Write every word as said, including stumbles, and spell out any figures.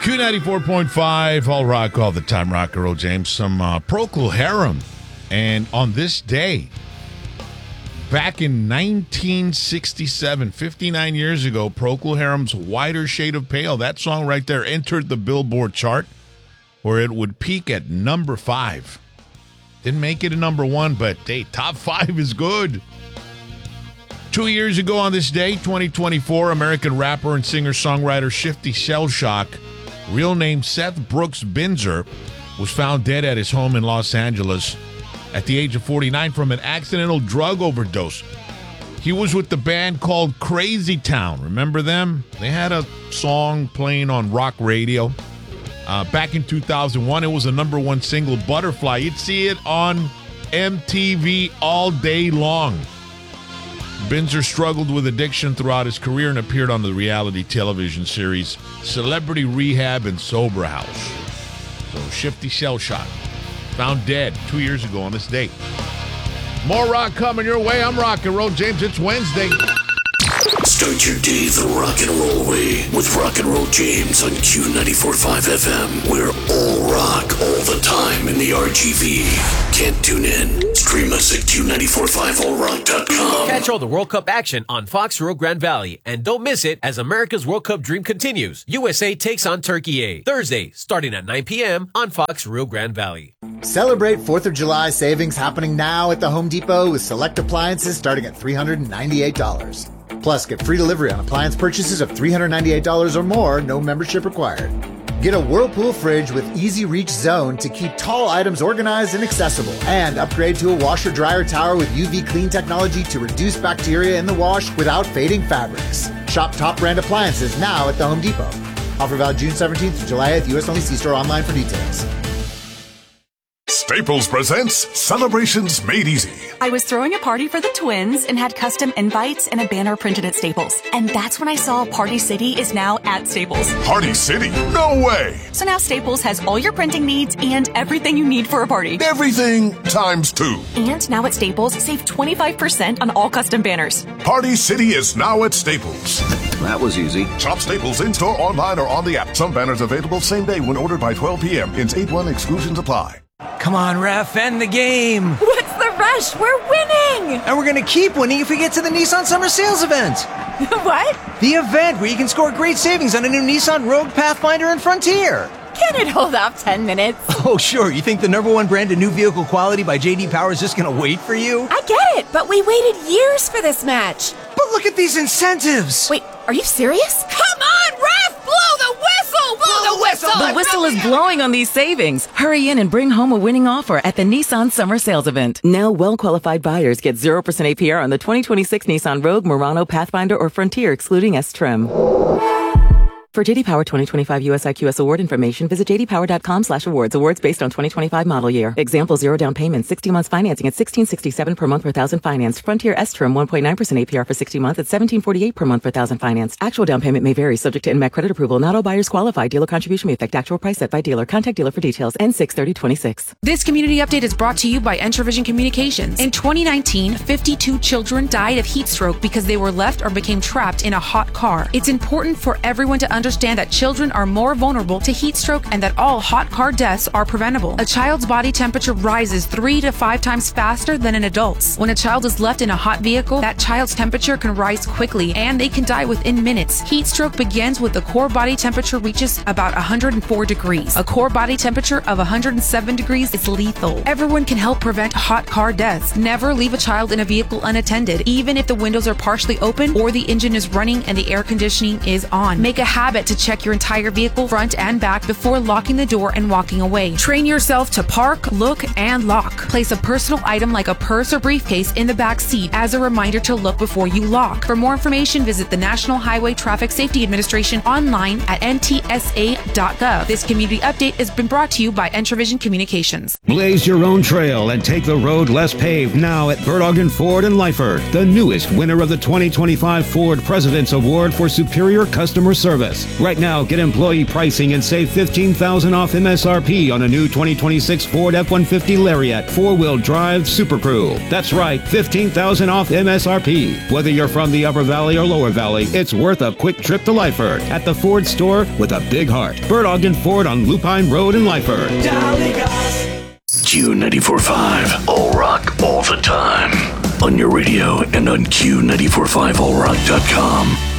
Q ninety-four point five, all rock, all the time, rock and roll, James. Some uh, Procol Harum. And on this day, back in nineteen sixty-seven, fifty-nine years ago, Procol Harum's Whiter Shade of Pale, that song right there, entered the Billboard chart, where it would peak at number five. Didn't make it a number one, but hey, top five is good. Two years ago on this day, twenty twenty-four, American rapper and singer-songwriter Shifty Shellshock, real name Seth Brooks Binzer, was found dead at his home in Los Angeles at the age of forty-nine from an accidental drug overdose. He was with the band called Crazy Town. Remember them? They had a song playing on rock radio. Uh, back in two thousand one, it was a number one single, Butterfly. You'd see it on M T V all day long. Binzer struggled with addiction throughout his career and appeared on the reality television series Celebrity Rehab and Sober House. So Shifty Shellshock, found dead two years ago on this date. More rock coming your way. I'm Rock and Roll James. It's Wednesday. Start your day the rock and roll way with Rock and Roll James on Q ninety-four point five F M. We're all rock all the time in the R G V. Can't tune in? Stream us at Q nine four five all rock dot com. Catch all the World Cup action on Fox Rio Grande Valley. And don't miss it as America's World Cup dream continues. U S A takes on Turkey A. Thursday, starting at nine p.m. on Fox Rio Grande Valley. Celebrate fourth of July savings happening now at the Home Depot with select appliances starting at three hundred ninety-eight dollars. Plus, get free delivery on appliance purchases of three hundred ninety-eight dollars or more, no membership required. Get a Whirlpool fridge with Easy Reach Zone to keep tall items organized and accessible. And upgrade to a washer-dryer tower with U V clean technology to reduce bacteria in the wash without fading fabrics. Shop top brand appliances now at the Home Depot. Offer valid June seventeenth to July eighth. U S only. See store online for details. Staples presents Celebrations Made Easy. I was throwing a party for the twins and had custom invites and a banner printed at Staples. And that's when I saw Party City is now at Staples. Party City? No way! So now Staples has all your printing needs and everything you need for a party. Everything times two. And now at Staples, save twenty-five percent on all custom banners. Party City is now at Staples. That was easy. Shop Staples in-store, online, or on the app. Some banners available same day when ordered by twelve p.m. Ins eight one exclusions apply. Come on, ref, end the game. What's the rush? We're winning. And we're going to keep winning if we get to the Nissan Summer Sales event. What? The event where you can score great savings on a new Nissan Rogue, Pathfinder, and Frontier. Can it hold off ten minutes? Oh, sure. You think the number one brand of new vehicle quality by J D Power is just going to wait for you? I get it, but we waited years for this match. But look at these incentives. Wait, are you serious? Come on, ref! Blow the whistle! Blow the whistle! The whistle is blowing on these savings. Hurry in and bring home a winning offer at the Nissan Summer Sales event. Now, well-qualified buyers get zero percent A P R on the twenty twenty-six Nissan Rogue, Murano, Pathfinder, or Frontier, excluding S-Trim. For J D Power twenty twenty-five U S I Q S award information, visit j d power dot com slash awards. Awards based on twenty twenty-five model year. Example, zero down payment, sixty months financing at sixteen sixty-seven per month per thousand financed. Frontier S-Trim, one point nine percent A P R for sixty months at seventeen forty-eight per month per thousand financed. Actual down payment may vary, subject to N M A C credit approval. Not all buyers qualify. Dealer contribution may affect actual price set by dealer. Contact dealer for details. N six thirty twenty-six. This community update is brought to you by Entravision Communications. In twenty nineteen, fifty-two children died of heat stroke because they were left or became trapped in a hot car. It's important for everyone to understand that children are more vulnerable to heat stroke and that all hot car deaths are preventable. A child's body temperature rises three to five times faster than an adult's. When a child is left in a hot vehicle, that child's temperature can rise quickly and they can die within minutes. Heat stroke begins with the core body temperature reaches about one hundred four degrees. A core body temperature of one hundred seven degrees is lethal. Everyone can help prevent hot car deaths. Never leave a child in a vehicle unattended, even if the windows are partially open or the engine is running and the air conditioning is on. Make a habit to check your entire vehicle front and back before locking the door and walking away. Train yourself to park, look, and lock. Place a personal item like a purse or briefcase in the back seat as a reminder to look before you lock. For more information, visit the National Highway Traffic Safety Administration online at n t s a dot gov. This community update has been brought to you by Entravision Communications. Blaze your own trail and take the road less paved now at Bird Ogden Ford in Lyford, the newest winner of the twenty twenty-five Ford President's Award for Superior Customer Service. prices. Right now, get employee pricing and save fifteen thousand dollars off M S R P on a new twenty twenty-six Ford F one fifty Lariat four-wheel drive Super Crew. That's right, fifteen thousand dollars off M S R P. Whether you're from the Upper Valley or Lower Valley, it's worth a quick trip to Lyford at the Ford store with a big heart. Bert Ogden Ford on Lupine Road in Lyford. Q ninety-four point five, All Rock all the time. On your radio and on Q nine four five all rock dot com.